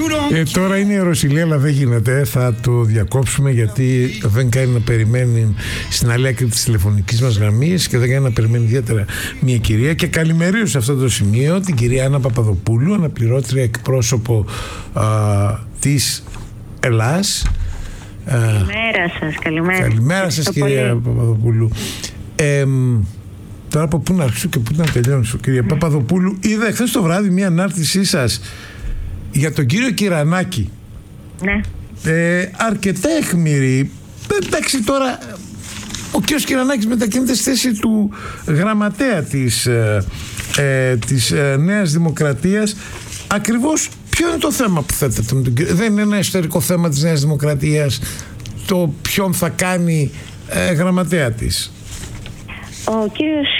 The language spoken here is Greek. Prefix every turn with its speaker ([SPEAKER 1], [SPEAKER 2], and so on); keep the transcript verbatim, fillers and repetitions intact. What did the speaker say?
[SPEAKER 1] Ε, τώρα είναι η Ρωσιλία, αλλά δεν γίνεται. Θα το διακόψουμε γιατί δεν κάνει να περιμένει στην άλλη άκρη της τηλεφωνικής μας γραμμής και δεν κάνει να περιμένει ιδιαίτερα μια κυρία. Και καλημερίζω σε αυτό το σημείο την κυρία Άννα Παπαδοπούλου, αναπληρώτρια εκπρόσωπο α, της Ελλάς.
[SPEAKER 2] Καλημέρα σας, καλημέρα.
[SPEAKER 1] Καλημέρα σας, κυρία πολύ. Παπαδοπούλου. Ε, τώρα από πού να αρχίσω και πού να τελειώσω, κυρία mm. Παπαδοπούλου. Είδα χθες το βράδυ μια ανάρτησή σας για τον κύριο Κυρανάκη.
[SPEAKER 2] Ναι.
[SPEAKER 1] Ε, αρκετά αιχμηρή. Εντάξει, τώρα ο κύριος Κυρανάκης μετακινείται στη θέση του γραμματέα της, ε, ε, της ε, Νέας Δημοκρατίας. Ακριβώς ποιο είναι το θέμα που θέτεται με τον κύριο? Δεν είναι ένα εσωτερικό θέμα της Νέας Δημοκρατίας το ποιον θα κάνει ε, γραμματέα της?
[SPEAKER 2] Ο κύριος